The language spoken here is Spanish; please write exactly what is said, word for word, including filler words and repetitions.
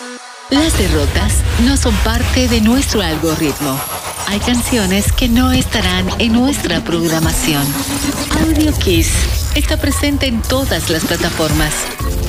Las derrotas no son parte de nuestro algoritmo. Hay canciones que no estarán en nuestra programación. Audio Kiss está presente en todas las plataformas.